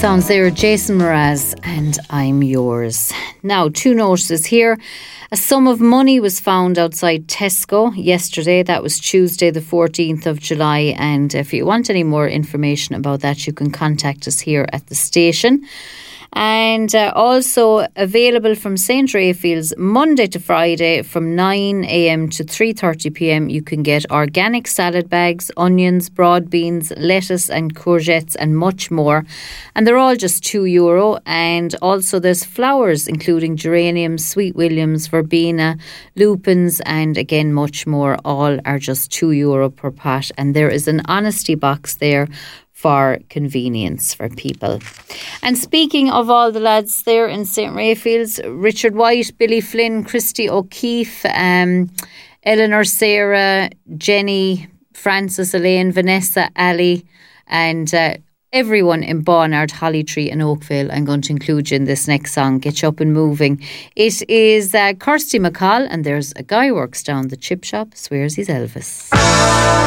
Sounds there, Jason Mraz, and I'm yours. Now, two notices here. A sum of money was found outside Tesco yesterday. That was Tuesday, the 14th of July. And if you want any more information about that, you can contact us here at the station. And also available from St. Raphael's Monday to Friday from 9 a.m. to 3:30 p.m. You can get organic salad bags, onions, broad beans, lettuce and courgettes and much more. And they're all just €2. And also there's flowers including geraniums, sweet williams, verbena, lupins and again much more. All are just €2 per pot. And there is an honesty box there for convenience for people. And speaking of all the lads there in St. Raphael's, Richard White, Billy Flynn, Christy O'Keefe, Eleanor, Sarah, Jenny, Francis, Elaine, Vanessa, Ali, and everyone in Barnard, Hollytree and Oakville. I'm going to include you in this next song, Get You Up and Moving. It is Kirsty MacColl, and there's a guy who works down the chip shop, swears he's Elvis.